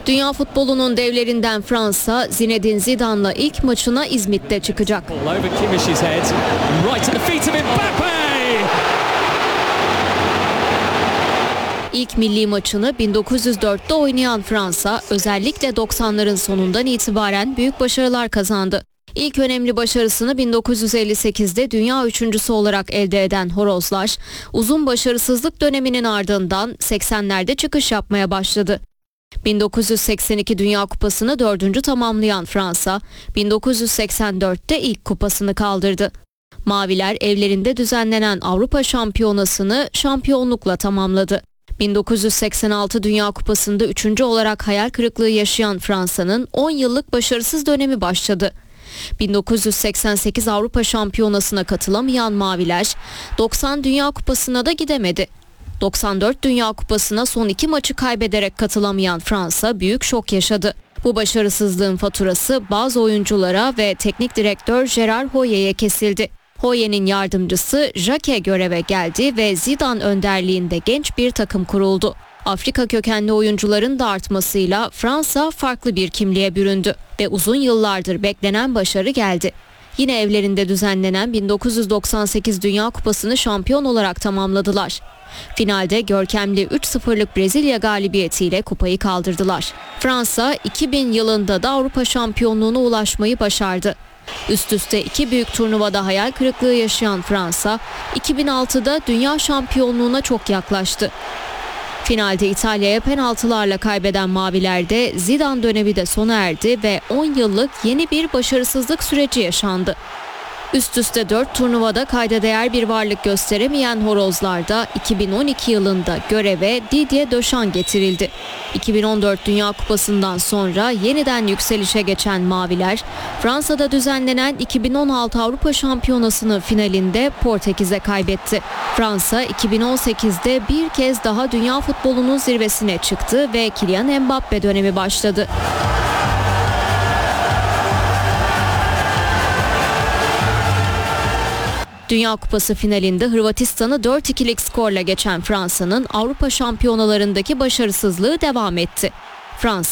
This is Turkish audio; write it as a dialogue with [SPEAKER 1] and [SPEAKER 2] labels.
[SPEAKER 1] Dünya futbolunun devlerinden Fransa, Zinedine Zidane'la ilk maçına İzmit'te çıkacak. İlk milli maçını 1904'te oynayan Fransa, özellikle 90'ların sonundan itibaren büyük başarılar kazandı. İlk önemli başarısını 1958'de dünya üçüncüsü olarak elde eden Horozlar, uzun başarısızlık döneminin ardından 80'lerde çıkış yapmaya başladı. 1982 Dünya Kupası'nı 4. tamamlayan Fransa, 1984'te ilk kupasını kaldırdı. Maviler evlerinde düzenlenen Avrupa Şampiyonası'nı şampiyonlukla tamamladı. 1986 Dünya Kupası'nda 3. olarak hayal kırıklığı yaşayan Fransa'nın 10 yıllık başarısız dönemi başladı. 1988 Avrupa Şampiyonası'na katılamayan Maviler, 90 Dünya Kupası'na da gidemedi. 94 Dünya Kupası'na son 2 maçı kaybederek katılamayan Fransa büyük şok yaşadı. Bu başarısızlığın faturası bazı oyunculara ve teknik direktör Gérard Hoyer'e kesildi. Hoyer'in yardımcısı Jacquet göreve geldi ve Zidane önderliğinde genç bir takım kuruldu. Afrika kökenli oyuncuların da artmasıyla Fransa farklı bir kimliğe büründü ve uzun yıllardır beklenen başarı geldi. Yine evlerinde düzenlenen 1998 Dünya Kupası'nı şampiyon olarak tamamladılar. Finalde görkemli 3-0'lık Brezilya galibiyetiyle kupayı kaldırdılar. Fransa 2000 yılında da Avrupa şampiyonluğuna ulaşmayı başardı. Üst üste 2 büyük turnuvada hayal kırıklığı yaşayan Fransa, 2006'da dünya şampiyonluğuna çok yaklaştı. Finalde İtalya'ya penaltılarla kaybeden Mavilerde Zidane dönemi de sona erdi ve 10 yıllık yeni bir başarısızlık süreci yaşandı. Üst üste 4 turnuvada kayda değer bir varlık gösteremeyen Horozlar'da 2012 yılında göreve Didier Deschamps getirildi. 2014 Dünya Kupası'ndan sonra yeniden yükselişe geçen Maviler, Fransa'da düzenlenen 2016 Avrupa Şampiyonası'nın finalinde Portekiz'e kaybetti. Fransa 2018'de bir kez daha dünya futbolunun zirvesine çıktı ve Kylian Mbappe dönemi başladı. Dünya Kupası finalinde Hırvatistan'ı 4-2'lik skorla geçen Fransa'nın Avrupa şampiyonalarındaki başarısızlığı devam etti. Fransa